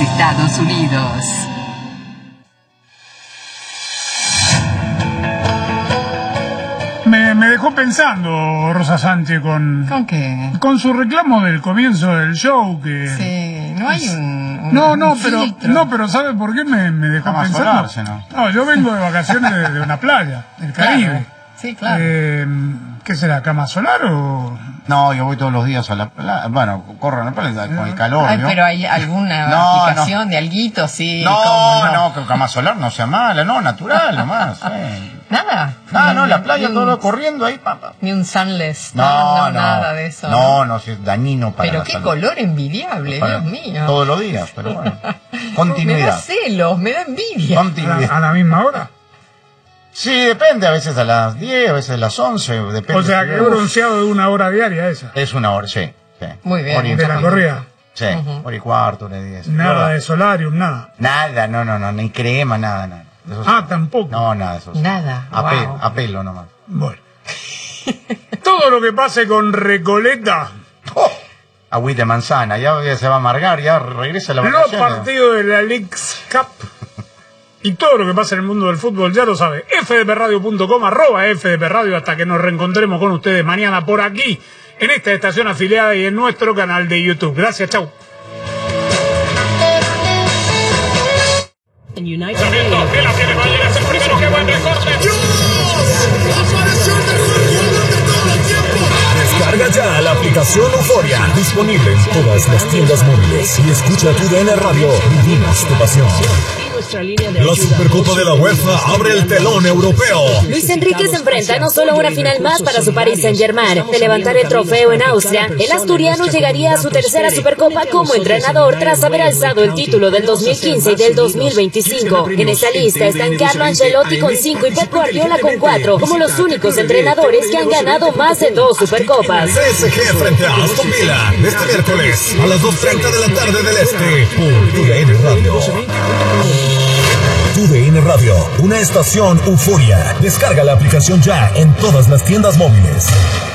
Estados Unidos. Me dejó pensando Rosa Sánchez con... ¿Con qué? Con su reclamo del comienzo del show que... Sí, no hay pero ¿sabe por qué me dejó pensando? No, yo vengo de vacaciones de una playa, del Caribe. Claro. Sí, claro. ¿Qué será, cama solar o...? No, yo voy todos los días a la playa. Bueno, corro en la playa con el calor. Ay, ¿no? pero hay alguna aplicación de alguito, sí. No, que cama solar no sea mala, no, natural nomás. ¿Nada? No, la playa todo corriendo ahí, papá. Ni un sunless. No, nada de eso. No, si es dañino para pero la qué salud. Color envidiable, Dios mío. Todos los días, pero bueno. Continuidad. Me da celos, me da envidia. Continuidad. ¿A la misma hora? Sí, depende, a veces a las 10, a veces a las 11, depende. O sea, que es bronceado de 1 hora diaria esa. Es 1 hora, sí. Muy bien. De la corrida. Sí, hora y cuarto, hora y 10. Nada de solarium, nada. Nada, no, ni crema, nada. Tampoco. No, nada de eso. Nada. A pelo nomás. Bueno. Todo lo que pase con Recoleta. Agüita de manzana, ya se va a amargar, ya regresa a la vacación. Los partidos de la Leagues Cup. Y todo lo que pasa en el mundo del fútbol ya lo sabe. fdpradio.com, @fdpradio, hasta que nos reencontremos con ustedes mañana por aquí, en esta estación afiliada y en nuestro canal de YouTube. Gracias, chau. Descarga ya la aplicación Euforia, disponible en todas las tiendas móviles, y escucha tu DN Radio. Vivimos tu pasión. La Supercopa de la UEFA abre el telón europeo. Luis Enrique se enfrenta no solo a una final más para su Paris Saint-Germain. De levantar el trofeo en Austria, el asturiano llegaría a su tercera Supercopa como entrenador tras haber alzado el título del 2015 y del 2025. En esta lista están Carlo Ancelotti con 5 y Pep Guardiola con 4, como los únicos entrenadores que han ganado más de 2 Supercopas. PSG frente a Aston Villa, este miércoles a las 2:30 de la tarde del Este, por TUDN Radio. TUDN Radio, una estación Euforia. Descarga la aplicación ya en todas las tiendas móviles.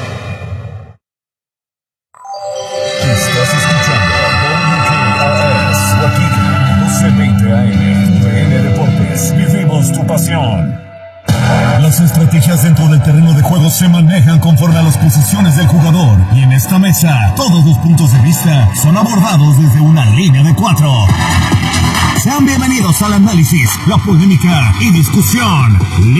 Estás escuchando WKRS, Waikiki, 1220 AM, TUDN Deportes. Vivimos tu pasión. Las estrategias dentro del terreno de juego se manejan conforme a las posiciones del jugador. Y en esta mesa, todos los puntos de vista son abordados desde una línea de 4. Sean bienvenidos al análisis, la polémica y discusión.